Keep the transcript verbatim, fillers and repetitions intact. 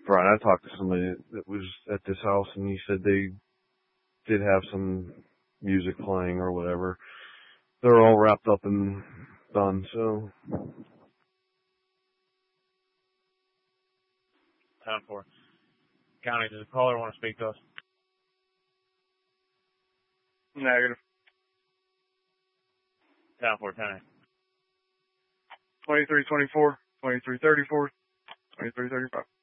Brian, I talked to somebody that was at this house, and he said they did have some music playing or whatever. They're all wrapped up and done, so. Time for County. Does the caller want to speak to us? Negative. Time for County. twenty-three twenty-four, twenty-three thirty-four, twenty-three thirty-five.